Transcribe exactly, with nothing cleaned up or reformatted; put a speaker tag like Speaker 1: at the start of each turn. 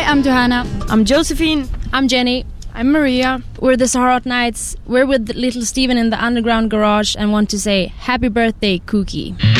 Speaker 1: I'm Johanna.
Speaker 2: I'm Josephine.
Speaker 3: I'm Jenny.
Speaker 1: I'm Maria.
Speaker 3: We're the Saharot Knights. We're with little Steven in the underground garage and want to say happy birthday, Kooky.